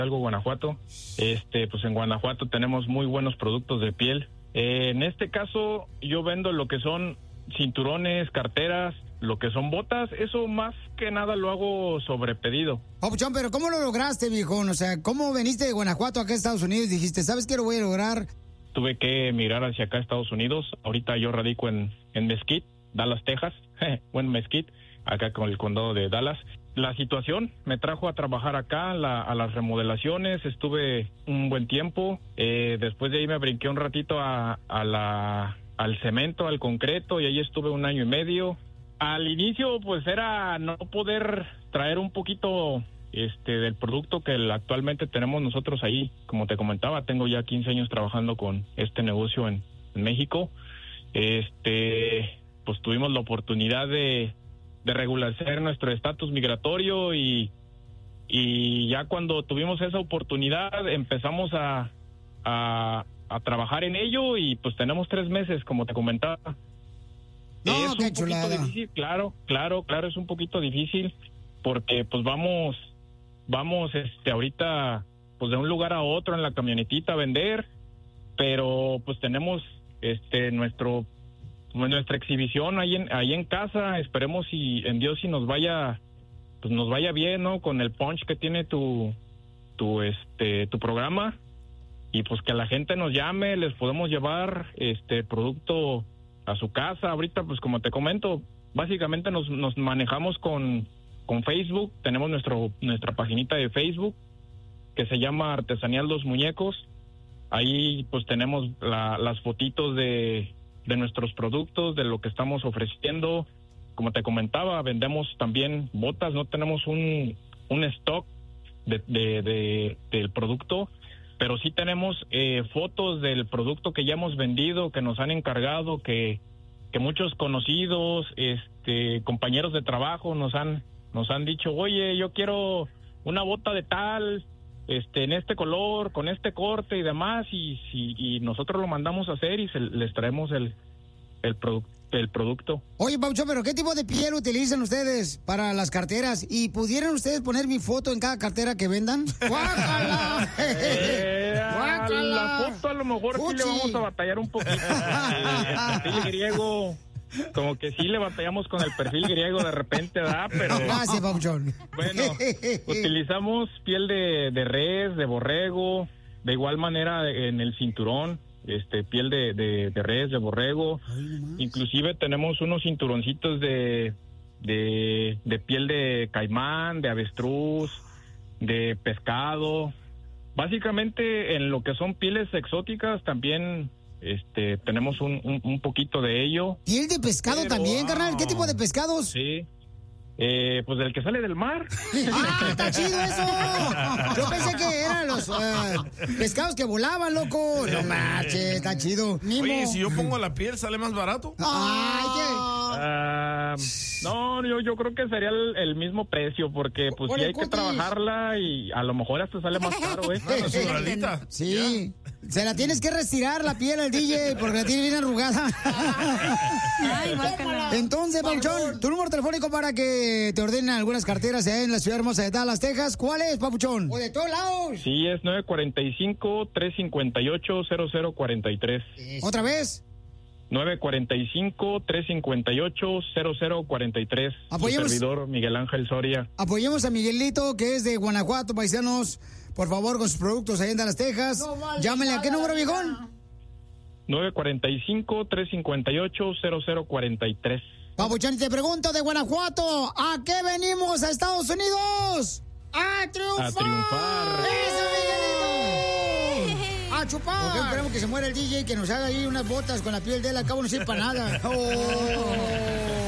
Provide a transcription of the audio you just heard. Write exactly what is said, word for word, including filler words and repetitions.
Hidalgo, Guanajuato. Este, pues en Guanajuato tenemos muy buenos productos de piel. Eh, en este caso, yo vendo lo que son cinturones, carteras, lo que son botas. Eso más que nada lo hago sobre pedido. Papuchón, pero ¿cómo lo lograste, viejón? O sea, ¿cómo veniste de Guanajuato acá a Estados Unidos y dijiste, ¿sabes qué lo voy a lograr? Tuve que emigrar hacia acá a Estados Unidos. Ahorita yo radico en, en Mesquite, Dallas, Texas. Buen Mesquite, acá con el condado de Dallas. La situación me trajo a trabajar acá, la, a las remodelaciones. Estuve un buen tiempo. Eh, después de ahí me brinqué un ratito a, a la, al cemento, al concreto, y ahí estuve un año y medio. Al inicio, pues, era no poder traer un poquito este del producto que el, actualmente tenemos nosotros ahí. Como te comentaba, tengo ya quince años trabajando con este negocio en, en México. Este, pues tuvimos la oportunidad de de regularizar nuestro estatus migratorio y, y ya cuando tuvimos esa oportunidad empezamos a, a, a trabajar en ello y pues tenemos tres meses, como te comentaba. No, es qué un chulada. poquito difícil, claro, claro, claro, es un poquito difícil porque pues vamos, vamos este ahorita pues de un lugar a otro en la camionetita a vender, pero pues tenemos este nuestro nuestra exhibición ahí en ahí en casa. Esperemos y en Dios si nos vaya pues nos vaya bien, ¿no? Con el punch que tiene tu tu este tu programa y pues que la gente nos llame, les podemos llevar este producto a su casa. Ahorita pues como te comento, básicamente nos nos manejamos con con Facebook. Tenemos nuestro nuestra paginita de Facebook que se llama Artesanía Los Muñecos. Ahí pues tenemos la, las fotitos de de nuestros productos, de lo que estamos ofreciendo. Como te comentaba, vendemos también botas, no tenemos un, un stock de, de, de, del producto, pero sí tenemos eh, fotos del producto que ya hemos vendido, que nos han encargado, que, que muchos conocidos, este, compañeros de trabajo nos han, nos han dicho, oye, yo quiero una bota de tal, este, en este color, con este corte y demás, y, y, y nosotros lo mandamos a hacer y se, les traemos el, el, produ- el producto. Oye, Paucho, ¿pero qué tipo de piel utilizan ustedes para las carteras? ¿Y pudieran ustedes poner mi foto en cada cartera que vendan? ¡Guácala! Eh, ¡Guácala! La foto a lo mejor Fuchi. sí le vamos a batallar un poquito. Eh, el perfil griego, como que sí le batallamos con el perfil griego de repente, ¿verdad? Pero gracias, Pauchón. bueno, utilizamos piel de, de res, de borrego, de igual manera en el cinturón, este piel de, de, de res, de borrego. Inclusive tenemos unos cinturoncitos de, de, de piel de caimán, de avestruz, de pescado. Básicamente en lo que son pieles exóticas también este tenemos un, un, un poquito de ello. ¿Piel de pescado Pero, también, carnal? ¿Qué ah, tipo de pescados? Sí. Eh, pues del que sale del mar. ¡Ah, está chido eso! Yo pensé que eran los uh, pescados que volaban, loco. No manches, está chido. Mimo. Oye, si yo pongo la piel, ¿sale más barato? Ay, Ah, no, yo, yo creo que sería el, el mismo precio porque pues Por sí el hay que cutis. trabajarla y a lo mejor hasta sale más caro, ¿eh? Bueno, su ralita. qué. Sí. Se la tienes que retirar la piel al D J porque la tiene bien arrugada. Ay, guácala. Entonces, Papuchón, tu número telefónico para que te ordenen algunas carteras allá en la ciudad hermosa de Dallas, Texas, ¿cuál es, Papuchón? O de todos lados. Sí, es nueve cuatro cinco, tres cinco ocho, cero cero cuatro tres. ¿Otra vez? nueve cuatro cinco, tres cinco ocho, cero cero cuatro tres. Su Apoyemos- servidor Miguel Ángel Soria. Apoyemos a Miguelito, que es de Guanajuato, paisanos. Por favor, con sus productos allá en Dallas, Texas. No vale Llámenle a qué nada, número, mira. viejón. nueve cuatro cinco, tres cinco ocho, cero cero cuatro tres. Papuchón, te pregunto de Guanajuato, ¿a qué venimos a Estados Unidos? ¡A triunfar! A triunfar. ¡Eso, Miguelito! ¡A chupar! Porque esperamos que se muera el D J y que nos haga ahí unas botas con la piel de él. Al cabo no sirve para nada. Oh.